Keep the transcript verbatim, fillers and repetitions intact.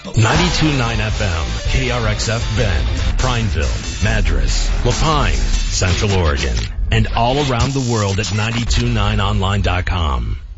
ninety-two point nine F M, K R X F Bend, Prineville, Madras, Lapine, Central Oregon, and all around the world at nine two nine online dot com.